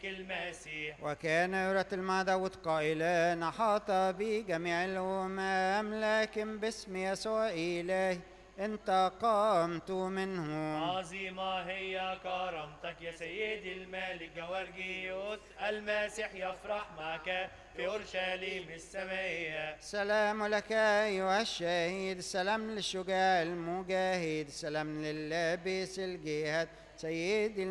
سيدك المسيح. وكان يرتل مع داود قائلا أحاط بي جميع الأمم لكن باسم يسوع إلهي انتقمت منه. عظيمة هي كرامتك يا سيدي الملك جوارجيوس، المسيح يفرح معك في أورشليم السمائية. سلام لك أيها الشهيد، سلام للشجاع المجاهد، سلام لللابس الجهاد سيدي